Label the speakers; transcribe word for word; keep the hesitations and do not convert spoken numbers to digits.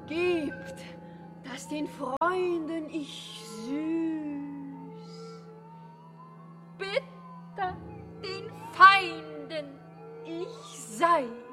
Speaker 1: Gebt, dass den Freunden ich süß,
Speaker 2: bitter den Feinden ich sei.